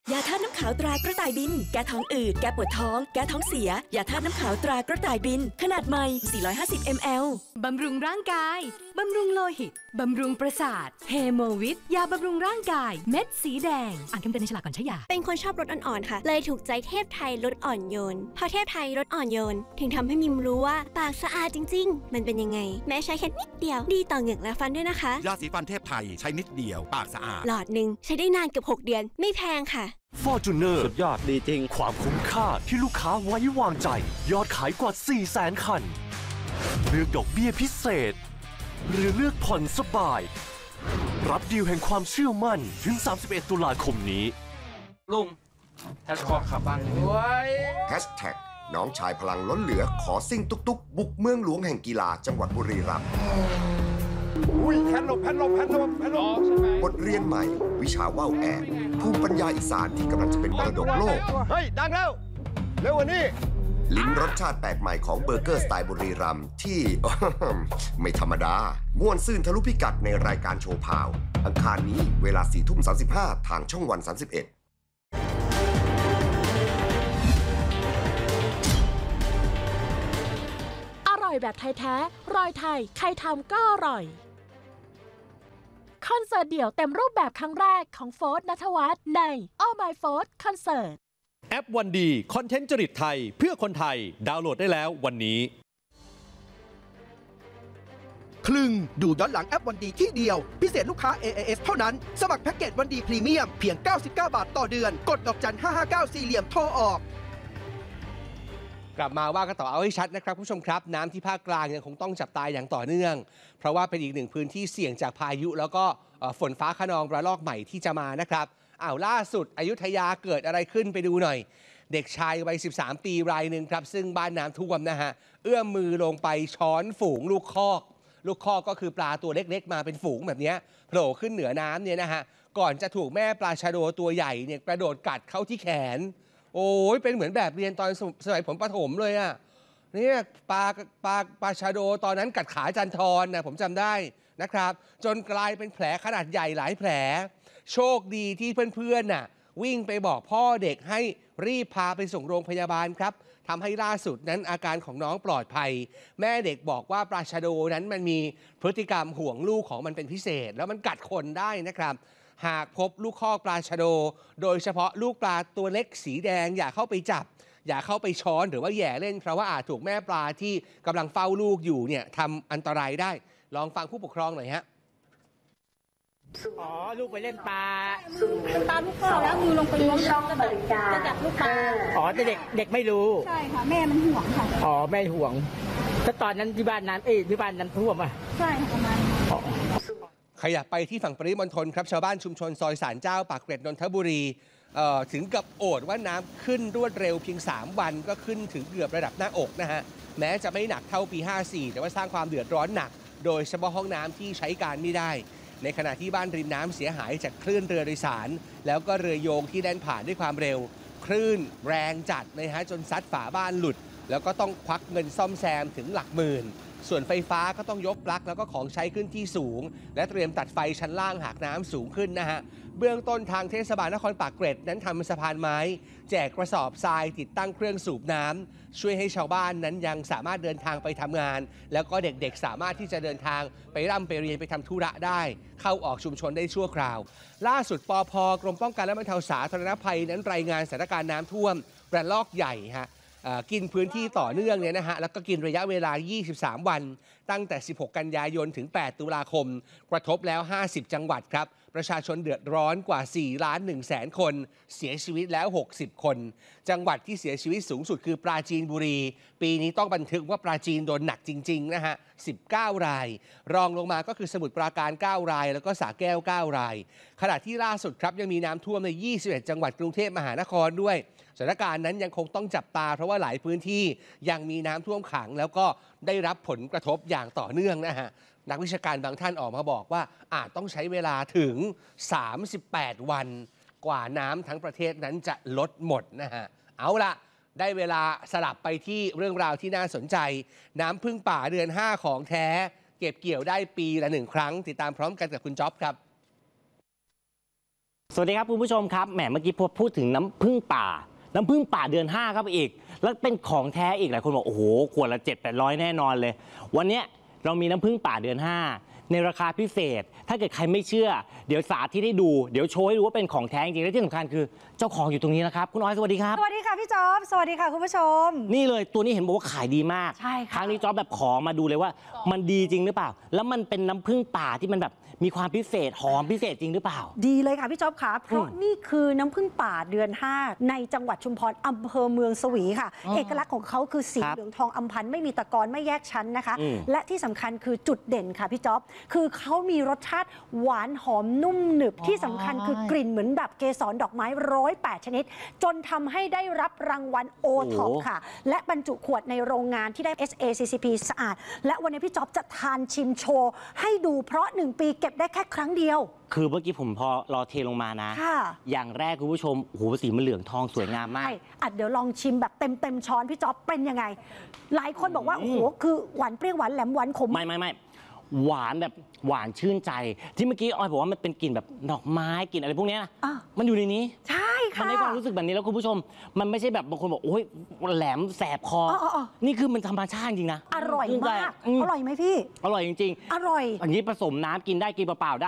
ยาธาตุน้ำขาวตรากระต่ายบินแก้ท้องอืดแก้ปวดท้องแก้ท้องเสียยาธาตุน้ำขาวตรากระต่ายบินขนาดใหม่450 ml บำรุงร่างกายบำรุงโลหิตบำรุงประสาทเฮโมวิทยาบำรุงร่างกายเม็ดสีแดงอ่านคำเตือนในฉลากก่อนใช้ยาเป็นคนชอบรสอ่อนๆค่ะเลยถูกใจเทพไทยรสอ่อนโยนพอเทพไทยรสอ่อนโยนถึงทำให้มิมรู้ว่าปากสะอาดจริงๆมันเป็นยังไงแม้ใช้แค่นิดเดียวดีต่อเหงือกและฟันด้วยนะคะยาสีฟันเทพไทยใช้นิดเดียวปากสะอาดหลอดหนึ่งใช้ได้นานเกือบ6 เดือนไม่แพงค่ะ Fortuner สุดยอดดีจริงความคุ้มค่าที่ลูกค้าไว้วางใจยอดขายกว่า 400,000 คันเลือกดอกเบี้ยพิเศษหรือเลือกผ่อนสบายรับดีลแห่งความเชื่อมั่นถึง31 ตุลาคมนี้ลุงแฮชท็อกขับบ้านเลยแฮชแท็กน้องชายพลังล้นเหลือขอซิ่งตุกบุกเมืองหลวงแห่งกีฬาจังหวัดบุรีรัมย์แผ่นลบบทเรียนใหม่วิชาว่าวแอบภูมิปัญญาอีสานที่กำลังจะเป็นมรดกโลกเฮ้ยดังแล้วเร็วกว่านี้ลิ้มรสชาติแปลกใหม่ของเบอร์เกอร์สไตล์บุรีรัมย์ที่ ไม่ธรรมดาม่วนซื่นทะลุพิกัดในรายการโชว์พาวอังคารนี้เวลา 4:35 ทางช่องวัน 31 อร่อยแบบไทยแท้รอยไทยใครทำก็อร่อยคอนเสิร์ตเดี่ยวเต็มรูปแบบครั้งแรกของโฟร์ธ ณัฐวัฒน์ใน All My Fourth Concert แอปวันดีคอนเทนต์จริตไทยเพื่อคนไทยดาวน์โหลดได้แล้ววันนี้คลึงดูย้อนหลังแอปวันดีที่เดียวพิเศษลูกค้า AIS เท่านั้นสมัครแพ็กเกจวันดีพรีเมียมเพียง99 บาทต่อเดือนกดดอกจัน559สี่เหลี่ยมโทรออกกลับมาว่ากันต่อเอาให้ชัดนะครับคุณผู้ชมครับน้ำที่ภาคกลางยังคงต้องจับตาอย่างต่อเนื่องเพราะว่าเป็นอีกหนึ่งพื้นที่เสี่ยงจากพายุแล้วก็ฝนฟ้าคะนองระลอกใหม่ที่จะมานะครับล่าสุดอยุธยาเกิดอะไรขึ้นไปดูหน่อยเด็กชายวัย13 ปีรายหนึ่งครับซึ่งบ้านน้ำท่วมนะฮะเอื้อมมือลงไปช้อนฝูงลูกคอกก็คือปลาตัวเล็กๆมาเป็นฝูงแบบนี้โผล่ขึ้นเหนือน้ำเนี่ยนะฮะก่อนจะถูกแม่ปลาชะโดตัวใหญ่เนี่ยกระโดดกัดเข้าที่แขนโอ้ยเป็นเหมือนแบบเรียนตอนสมัยผมประถมเลยอะเนี่ยปลาชะโดตอนนั้นกัดขาจันทรนะผมจำได้นะครับจนกลายเป็นแผลขนาดใหญ่หลายแผลโชคดีที่เพื่อนๆน่ะวิ่งไปบอกพ่อเด็กให้รีบพาไปส่งโรงพยาบาลครับทำให้ล่าสุดนั้นอาการของน้องปลอดภัยแม่เด็กบอกว่าปลาชะโดนั้นมันมีพฤติกรรมห่วงลูกของมันเป็นพิเศษแล้วมันกัดคนได้นะครับหากพบลูกคอกปลาชะโดโดยเฉพาะลูกปลาตัวเล็กสีแดงอย่าเข้าไปจับอย่าเข้าไปช้อนหรือว่าแย่เล่นเพราะว่าอาจถูกแม่ปลาที่กำลังเฝ้าลูกอยู่เนี่ยทำอันตรายได้ลองฟังผู้ปกครองหน่อยฮะลูกไปเล่นปลาตามลูกพ่อแล้วมือลงไปล้วงช่องบริการจะจับลูกปลาแต่เด็กไม่รู้ใช่ค่ะแม่มันห่วงค่ะแม่ห่วงถ้าตอนนั้นที่บ้านนั้นท่วมใช่ประมาณขยับไปที่ฝั่งปริมณฑลครับชาวบ้านชุมชนซอยศาลเจ้าปากเกร็ดนนทบุรีถึงกับโอดว่าน้ำขึ้นรวดเร็วเพียง3 วันก็ขึ้นถึงเกือบระดับหน้าอกนะฮะแม้จะไม่หนักเท่าปี 54 แต่ว่าสร้างความเดือดร้อนหนักโดยเฉพาะห้องน้ำที่ใช้การไม่ได้ในขณะที่บ้านริมน้ำเสียหายจากคลื่นเรือโดยสารแล้วก็เรือโยงที่แล่นผ่านด้วยความเร็วคลื่นแรงจัดนะฮะจนซัดฝาบ้านหลุดแล้วก็ต้องควักเงินซ่อมแซมถึงหลักหมื่นส่วนไฟฟ้าก็ต้องยกปลั๊กแล้วก็ของใช้ขึ้นที่สูงและเตรียมตัดไฟชั้นล่างหากน้ำสูงขึ้นนะฮะเบื้องต้นทางเทศบาลนครปากเกร็ดนั้นทำสะพานไม้แจกกระสอบทรายติดตั้งเครื่องสูบน้ำช่วยให้ชาวบ้านนั้นยังสามารถเดินทางไปทำงานแล้วก็เด็กๆสามารถที่จะเดินทางไปร่ำไปเรียนไปทำธุระได้เข้าออกชุมชนได้ชั่วคราวล่าสุดปภ.กรมป้องกันและบรรเทาสาธารณภัยนั้นรายงานสถานการณ์น้ำท่วมระลอกใหญ่ฮะกินพื้นที่ต่อเนื่องเนี่ยนะฮะแล้วก็กินระยะเวลา23 วันตั้งแต่16 กันยายนถึง8 ตุลาคมกระทบแล้ว50 จังหวัดครับประชาชนเดือดร้อนกว่า4,100,000 คนเสียชีวิตแล้ว60 คนจังหวัดที่เสียชีวิตสูงสุดคือปราจีนบุรีปีนี้ต้องบันทึกว่าปราจีนโดนหนักจริงๆนะฮะ19 รายรองลงมาก็คือสมุทรปราการ9 รายแล้วก็สระแก้ว9 รายขณะที่ล่าสุดครับยังมีน้ำท่วมใน21 จังหวัดกรุงเทพมหานครด้วยสถานการณ์นั้นยังคงต้องจับตาเพราะว่าหลายพื้นที่ยังมีน้ำท่วมขังแล้วก็ได้รับผลกระทบอย่างต่อเนื่องนะฮะนักวิชาการบางท่านออกมาบอกว่าอาจต้องใช้เวลาถึง38 วันกว่าน้ำทั้งประเทศนั้นจะลดหมดนะฮะเอาละได้เวลาสลับไปที่เรื่องราวที่น่าสนใจน้ำพึ่งป่าเดือน 5ของแท้เก็บเกี่ยวได้ปีละ1 ครั้งติดตามพร้อมกันกับคุณจ๊อบครับสวัสดีครับคุณผู้ชมครับแหมเมื่อกี้พูดถึงน้ำผึ้งป่าเดือน5ครับอีกแล้วเป็นของแท้อีกหลายคนบอกโอ้โหขวดละ700-800แน่นอนเลยวันนี้เรามีน้ำผึ้งป่าเดือน5ในราคาพิเศษถ้าเกิดใครไม่เชื่อเดี๋ยวสาธิตให้ดูเดี๋ยวโชว์ให้ดูว่าเป็นของแท้จริงและที่สำคัญคือเจ้าของอยู่ตรงนี้นะครับคุณอ้อยสวัสดีครับสวัสดีค่ะพี่จ๊อบสวัสดีค่ะคุณผู้ชมนี่เลยตัวนี้เห็นบอกว่าขายดีมากใช่ค่ะครั้งนี้จ๊อบแบบขอมาดูเลยว่ามันดีจริงหรือเปล่าแล้วมันเป็นน้ำผึ้งป่าที่มันแบบมีความพิเศษหอมพิเศษจริงหรือเปล่าดีเลยค่ะพี่จ๊อบค่ะเพราะนี่คือน้ำผึ้งป่าเดือน5ในจังหวัดชุมพรอำเภอเมืองสวีค่ะเอกลักษณ์ของเขาคือสีเหลืองทองอำพันไม่มีตะกอนไม่แยกชั้นนะคะและที่สำคัญคือจุดเด่นค่ะพี่จ๊อบคือเขามีรสชาติหวานหอมนุ่มหนึบที่สำคัญคือกลิ่นเหมือนแบบเกสรดอกไม้108ชนิดจนทำให้ได้รับรางวัลโอท็อปค่ะและบรรจุขวดในโรงงานที่ได้ SACCP สะอาดและวันนี้พี่จ๊อบจะทานชิมโชว์ให้ดูเพราะ1 ปีเก็บได้แค่ครั้งเดียวคือเมื่อกี้ผมพอรอเทลงมานะอย่างแรกคุณผู้ชมโอ้โหสีมันเหลืองทองสวยงามมากเดี๋ยวลองชิมแบบเต็มช้อนพี่จ๊อบเป็นยังไงหลายคนบอกว่าโอ้โหคือหวานเปรี้ยวหวานแหลมหวานขมไม่หวานแบบหวานชื่นใจที่เมื่อกี้ออยบอกว่ามันเป็นกลิ่นแบบดอกไม้กลิ่นอะไรพวกนี้นะมันอยู่ในนี้ใช่ค่ะมันได้ความรู้สึกแบบนี้แล้วคุณผู้ชมมันไม่ใช่แบบบางคนบอกโอ้ยแหลมแสบคอนี่คือมันธรรมชาติจริงนะอร่อยมากอร่อยไหมพี่อร่อยจริงอร่อยอันนี้ผสมน้ำกินได้กินเปล่าๆได้